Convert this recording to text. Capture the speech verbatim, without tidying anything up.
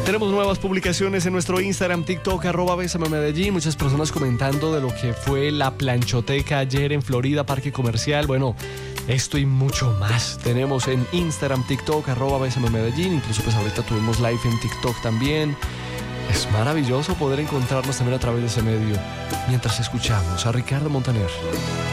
Tenemos nuevas publicaciones en nuestro Instagram, TikTok, arroba Bésame Medellín. Muchas personas comentando de lo que fue la planchoteca ayer en Florida, Parque Comercial. Bueno, esto y mucho más tenemos en Instagram, TikTok, arroba Bésame Medellín. Incluso pues ahorita tuvimos live en TikTok también. Es maravilloso poder encontrarnos también a través de ese medio mientras escuchamos a Ricardo Montaner.